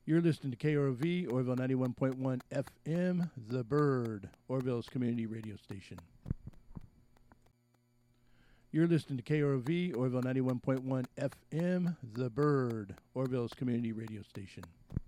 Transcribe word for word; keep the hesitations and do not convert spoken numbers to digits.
You're listening to K R O V, Orville ninety-one point one F M, The Bird, Orville's community radio station. You're listening to K R O V, Orville ninety-one point one F M, The Bird, Orville's community radio station.